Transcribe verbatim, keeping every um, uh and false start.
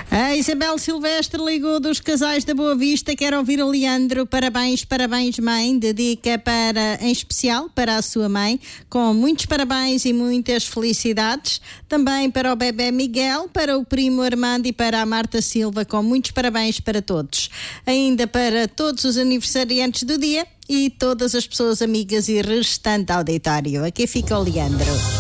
A Isabel Silvestre ligou dos Casais da Boa Vista, quer ouvir o Leandro. Parabéns, parabéns mãe, dedica para, em especial para a sua mãe, com muitos parabéns e muitas felicidades. Também para o bebé Miguel, para o primo Armando e para a Marta Silva, com muitos parabéns para todos. Ainda para todos os aniversariantes do dia e todas as pessoas amigas e restante auditório. Aqui fica o Leandro.